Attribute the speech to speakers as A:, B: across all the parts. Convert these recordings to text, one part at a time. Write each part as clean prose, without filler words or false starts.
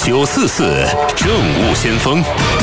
A: 944政务先锋。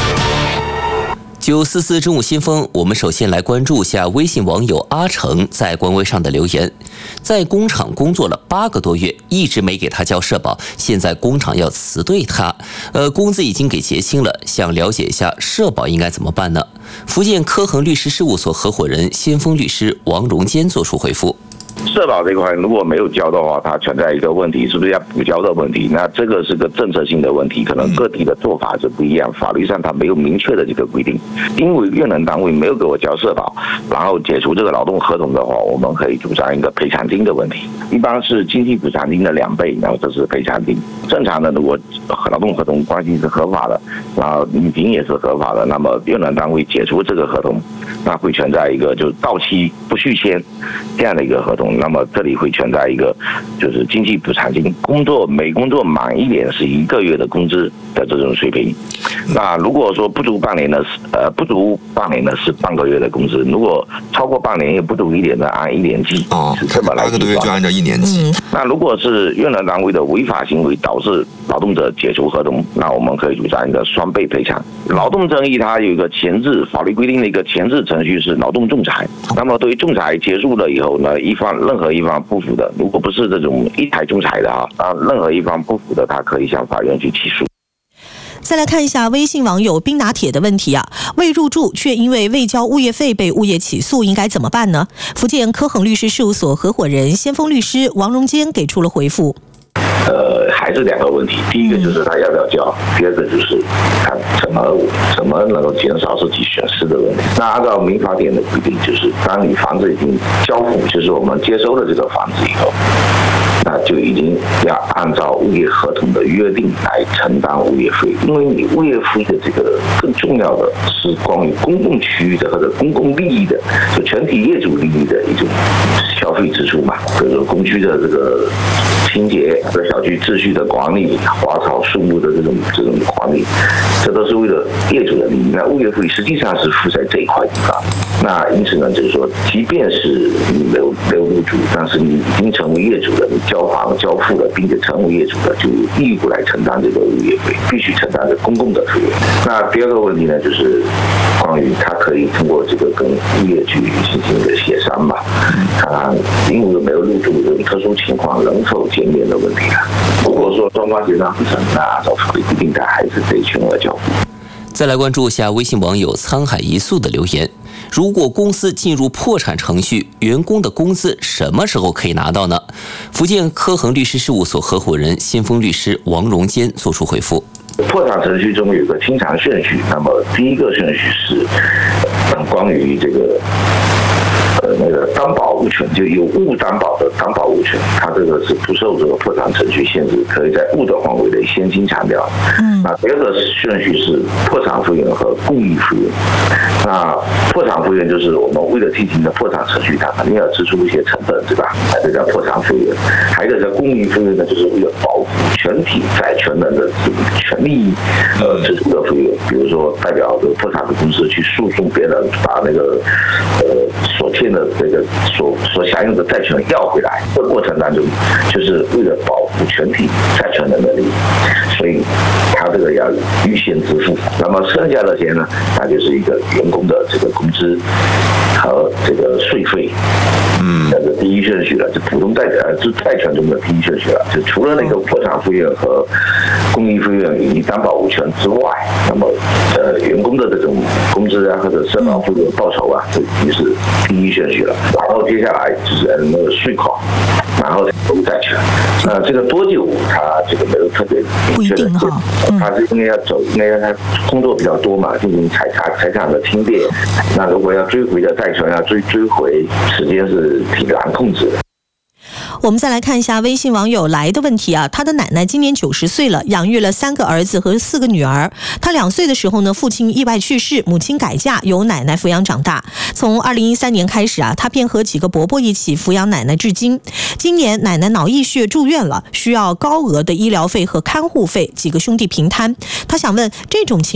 B: 944政务先锋，我们首先来关注一下微信网友阿成在官微上的留言。在工厂工作了8个多月，一直没给他交社保，现在工厂要辞退他，工资已经给结清了，想了解一下社保应该怎么办呢？福建科恒律师事务所合伙人先锋律师王荣坚作出回复。
C: 社保这块如果没有交的话，它存在一个问题，是不是要补交的问题？那这个是个政策性的问题，可能各地的做法是不一样，法律上它没有明确的这个规定。因为用人单位没有给我交社保，然后解除这个劳动合同的话，我们可以主张一个赔偿金的问题，一般是经济补偿金的2倍，然后这是赔偿金。正常的，如果劳动合同关系是合法的，然后履行也是合法的，那么用人单位解除这个合同，那会存在一个就是到期不续签这样的一个合同。那么这里会存在一个就是经济补偿金，每工作满1年是1个月的工资的这种水平。那如果说不足半年的是半个月的工资，如果超过半年也不足1年的按1年计。是这么来计算。8
D: 个多月就按照1年计。
C: 那如果是用人单位的违法行为导致劳动者解除合同，那我们可以主张一个双倍赔偿。劳动争议它有一个法律规定的一个前置程序是劳动仲裁。那么对于仲裁结束了以后呢，任何一方不服的，如果不是这种一台仲裁的任何一方不服的，他可以向法院去起诉。
E: 再来看一下微信网友冰拿铁的问题啊，未入住却因为未交物业费被物业起诉，应该怎么办呢？福建科恒律师事务所合伙人先锋律师王荣坚给出了回复。
C: 还是2个问题，第一个就是他要不要交，第二个就是他怎么能够减少自己损失的问题。那按照民法典的规定，就是当你房子已经交付，就是我们接收了这个房子以后，那就已经要按照物业合同的约定来承担物业费，因为你物业费的这个更重要的是关于公共区域的或者公共利益的，就全体业主利益的一种消费支出嘛，比如说公区的这个清洁和小区秩序的管理、花草树木的这种管理，这都是为了业主的利益。那物业费实际上是负在这一块地方。那因此呢，就是说，即便是你没有入住，但是你已经成为业主了，你交房交付了，并且成为业主了，就有义务来承担这个物业费，必须承担这公共的费用。那第二个问题呢，就是关于他可以通过这个跟物业去进行一个协商吧，看看因为没有入住这种特殊情况能否减免的问题了。如果说双方协商不成，那按照法律规定，他还是得全额交付。
B: 再来关注一下微信网友沧海一粟的留言。如果公司进入破产程序，员工的工资什么时候可以拿到呢？福建科恒律师事务所合伙人先锋律师王荣坚作出回复。
C: 破产程序中有个清偿顺序，那么第一个顺序是关于这个那个担保物权，就有物担保的担保物权，它这个是不受这个破产程序限制，可以在物的范围内先清偿掉。那第二个顺序是破产费用和故意费用。那破产费用就是我们为了进行的破产程序，它肯定要支出一些成本，对吧？这叫破产费用。还有一个叫故意费用呢，就是为了保护全体债权人的权利支出的费用，比如说代表这个破产的公司去诉讼别人，把那个所欠的这个所享有的债权要回来，这个过程当中就是为了保护全体债权人的利益，所以他这个要预先支付。那么剩下的钱呢，那就是一个员工的这个工资和这个税费，这是第一顺序了，就普通债权中的第一顺序了。就除了那个破产费用和公益费用以及担保物权之外，那么员工的这种工资啊或者社保费用报酬啊，这已经是第一顺序了。然后接下来就是那个税款，然后投债权。那这个多久他这个没有特别明确的，他是应该让他工作比较多嘛，进行财产的清点。那如果要追回的债权要追回，时间是挺难控制的。
E: 我们再来看一下微信网友来的问题啊，他的奶奶今年90岁了，养育了3个儿子和4个女儿。他2岁的时候呢，父亲意外去世，母亲改嫁，由奶奶抚养长大。从2013年开始啊，他便和几个伯伯一起抚养奶奶至今。今年奶奶脑溢血住院了，需要高额的医疗费和看护费，几个兄弟平摊。他想问，这种情